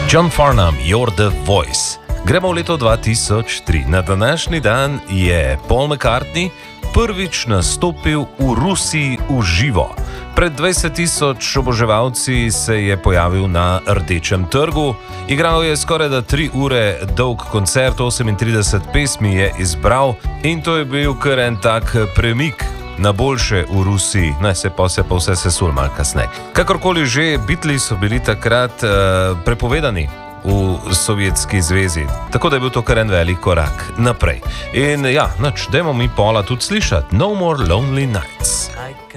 John Farnham, You're the Voice. Gremo v leto 2003. Na današnji dan je Paul McCartney prvič nastopil v Rusiji v živo. Pred 20.000 oboževalci se je pojavil na Rdečem trgu. Igral je skoraj 3 ure dolg koncert, 38 pesmi je izbral in to je bil kar en tak premik na boljše v Rusiji, se pa vse sesul malo kasneje. Kakorkoli že, Beatles so bili takrat prepovedani v Sovjetski zvezi, tako da je bil to kar en velik korak naprej. In ja, dajmo mi Paula tudi slišati. No More Lonely Nights.